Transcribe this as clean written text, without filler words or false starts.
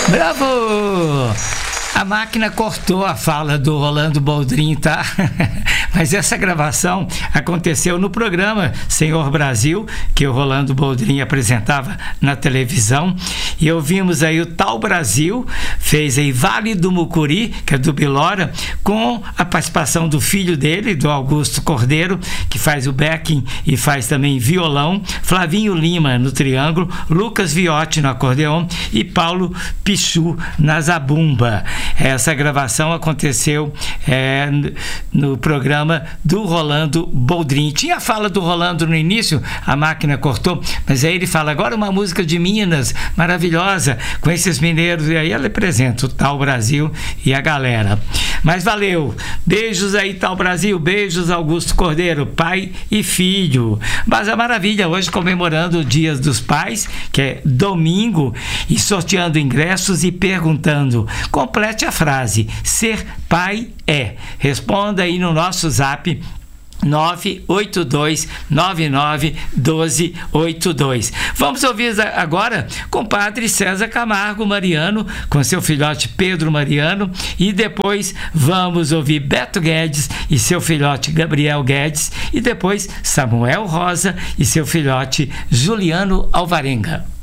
Bravo! A máquina cortou a fala do Rolando Boldrin, tá? Mas essa gravação aconteceu no programa Senhor Brasil, que o Rolando Boldrin apresentava na televisão. E ouvimos aí o Tal Brasil, fez aí Vale do Mucuri, que é do Bilora, com a participação do filho dele, do Augusto Cordeiro, que faz o backing e faz também violão, Flavinho Lima no triângulo, Lucas Viotti no acordeão e Paulo Pichu na zabumba. Essa gravação aconteceu no programa do Rolando Boldrin. Tinha a fala do Rolando no início, a máquina cortou, mas aí ele fala, agora uma música de Minas, maravilhosa, com esses mineiros, e aí ele apresenta o Tal Brasil e a galera. Mas valeu, beijos aí Tal Brasil, beijos Augusto Cordeiro, pai e filho. Mas a maravilha, hoje comemorando o Dia dos Pais, que é domingo, e sorteando ingressos e perguntando, complete a frase, ser pai é. Responda aí no nosso zap 982991282. Vamos ouvir agora com Padre César Camargo Mariano, com seu filhote Pedro Mariano, e depois vamos ouvir Beto Guedes e seu filhote Gabriel Guedes, e depois Samuel Rosa e seu filhote Juliano Alvarenga.